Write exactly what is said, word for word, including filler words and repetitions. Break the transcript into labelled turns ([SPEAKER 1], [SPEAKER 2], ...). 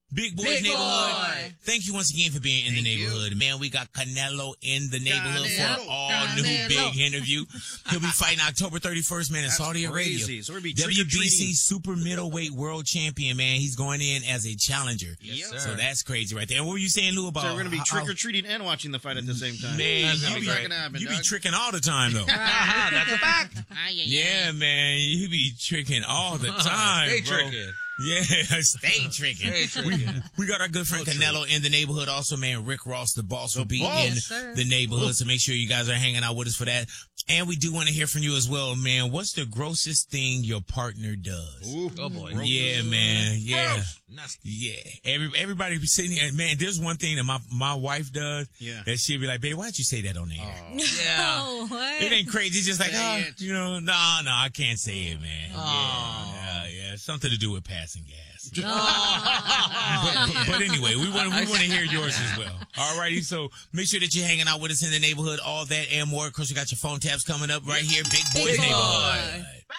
[SPEAKER 1] Big Boys
[SPEAKER 2] Big
[SPEAKER 1] Neighborhood.
[SPEAKER 2] Boy.
[SPEAKER 1] Thank you once again for being in
[SPEAKER 3] Thank
[SPEAKER 1] the
[SPEAKER 3] you.
[SPEAKER 1] neighborhood. Man, we got Canelo in the neighborhood
[SPEAKER 3] Canelo.
[SPEAKER 1] for an all
[SPEAKER 2] Canelo.
[SPEAKER 1] new big interview. He'll be fighting October thirty-first, man, in
[SPEAKER 3] That's
[SPEAKER 1] Saudi Arabia.
[SPEAKER 3] crazy. So we're gonna be
[SPEAKER 1] W B C
[SPEAKER 3] trick-or-treating.
[SPEAKER 1] super middleweight world champion, man. He's going in as a challenger.
[SPEAKER 3] Yes,
[SPEAKER 2] sir.
[SPEAKER 1] So that's crazy right there. And what were you saying, Lou, about
[SPEAKER 3] So we're going to be
[SPEAKER 1] how-
[SPEAKER 3] trick-or-treating and watching the fight at the same time.
[SPEAKER 1] Man,
[SPEAKER 2] That's
[SPEAKER 1] you
[SPEAKER 2] gonna
[SPEAKER 1] be,
[SPEAKER 2] be
[SPEAKER 3] not gonna happen,
[SPEAKER 1] you be
[SPEAKER 3] dog.
[SPEAKER 1] tricking all the time, though.
[SPEAKER 2] That's a fact.
[SPEAKER 1] Yeah, man, you be tricking all the time,
[SPEAKER 2] Stay
[SPEAKER 1] bro.
[SPEAKER 2] tricking.
[SPEAKER 1] Yeah, stay tricking.
[SPEAKER 2] Stay tricking.
[SPEAKER 1] We got our good friend Canelo in the neighborhood. Also, man, Rick Ross, the boss, will be
[SPEAKER 3] boss.
[SPEAKER 1] in
[SPEAKER 2] Yes, sir.
[SPEAKER 1] the neighborhood. So make sure you guys are hanging out with us for that. And we do want to hear from you as well, man. What's the grossest thing your partner does?
[SPEAKER 3] Ooh.
[SPEAKER 2] Oh, boy.
[SPEAKER 1] Yeah, man. Yeah.
[SPEAKER 2] Nuts.
[SPEAKER 1] Yeah. Every, everybody be sitting here. Man, there's one thing that my, my wife does.
[SPEAKER 3] Yeah.
[SPEAKER 1] That she'll be like, babe, why'd you say that on the air?
[SPEAKER 2] Yeah.
[SPEAKER 4] Oh, what?
[SPEAKER 1] It ain't crazy. It's just like,
[SPEAKER 3] Say
[SPEAKER 1] oh,
[SPEAKER 3] it.
[SPEAKER 1] you know, no, no, I can't say it, man.
[SPEAKER 2] Oh.
[SPEAKER 1] Yeah, yeah, yeah. Something to do with passing gas.
[SPEAKER 4] Oh.
[SPEAKER 1] But, but anyway, we want we want to hear yours as well. All righty, so make sure that you're hanging out with us in the neighborhood, all that and more. Of course, we got your phone taps coming up right here, Big Boys
[SPEAKER 4] Big Boy.
[SPEAKER 1] Neighborhood.